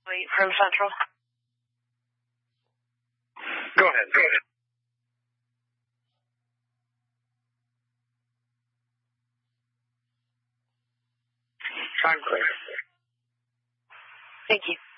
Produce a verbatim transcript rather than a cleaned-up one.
Suite from Central. Go ahead. Go ahead. Time clear. Thank you.